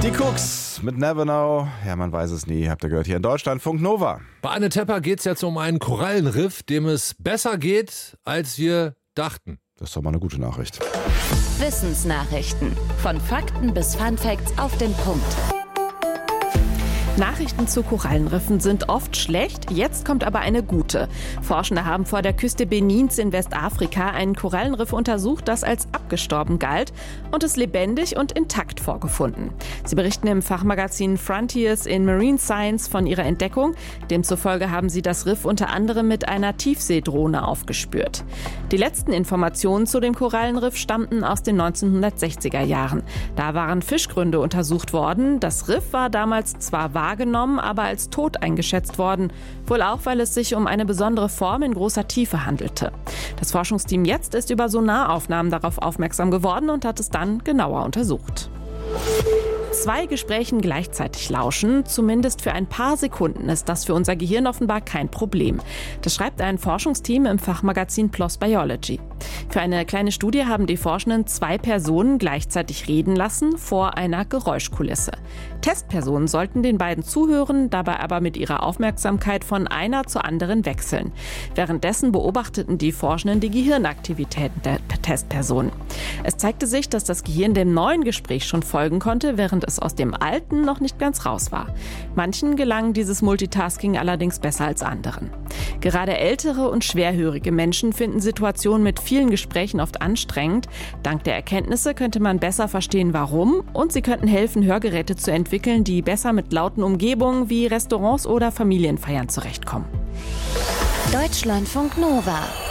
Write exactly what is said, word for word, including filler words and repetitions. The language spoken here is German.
Die Cooks mit Never Know. Ja, man weiß es nie. Habt ihr gehört, hier in Deutschland, Funk Nova. Bei Anne Tepper geht es jetzt um einen Korallenriff, dem es besser geht, als wir dachten. Das ist doch mal eine gute Nachricht. Wissensnachrichten. Von Fakten bis Funfacts auf den Punkt. Nachrichten zu Korallenriffen sind oft schlecht, jetzt kommt aber eine gute. Forschende haben vor der Küste Benins in Westafrika ein Korallenriff untersucht, das als abgestorben galt und es lebendig und intakt vorgefunden. Sie berichten im Fachmagazin Frontiers in Marine Science von ihrer Entdeckung. Demzufolge haben sie das Riff unter anderem mit einer Tiefseedrohne aufgespürt. Die letzten Informationen zu dem Korallenriff stammten aus den neunzehnhundertsechziger Jahren. Da waren Fischgründe untersucht worden. Das Riff war damals zwar wahrgenommen, aber als tot eingeschätzt worden. Wohl auch, weil es sich um eine besondere Form in großer Tiefe handelte. Das Forschungsteam jetzt ist über Sonaraufnahmen darauf aufmerksam geworden und hat es dann genauer untersucht. Zwei Gesprächen gleichzeitig lauschen, zumindest für ein paar Sekunden, ist das für unser Gehirn offenbar kein Problem. Das schreibt ein Forschungsteam im Fachmagazin P L O S Biology. Für eine kleine Studie haben die Forschenden zwei Personen gleichzeitig reden lassen vor einer Geräuschkulisse. Testpersonen sollten den beiden zuhören, dabei aber mit ihrer Aufmerksamkeit von einer zur anderen wechseln. Währenddessen beobachteten die Forschenden die Gehirnaktivitäten der Testpersonen. Es zeigte sich, dass das Gehirn dem neuen Gespräch schon folgen konnte, während es aus dem alten noch nicht ganz raus war. Manchen gelang dieses Multitasking allerdings besser als anderen. Gerade ältere und schwerhörige Menschen finden Situationen mit vielen Gesprächen oft anstrengend. Dank der Erkenntnisse könnte man besser verstehen, warum, und sie könnten helfen, Hörgeräte zu entwickeln, die besser mit lauten Umgebungen wie Restaurants oder Familienfeiern zurechtkommen. Deutschlandfunk Nova.